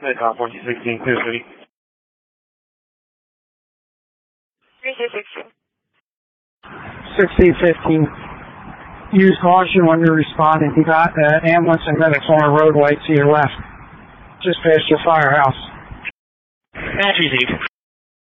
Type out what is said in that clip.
California 16, Clear City. 1615. Use caution when you're responding. You got ambulance and medics on a roadway to your left, just past your firehouse. Match received.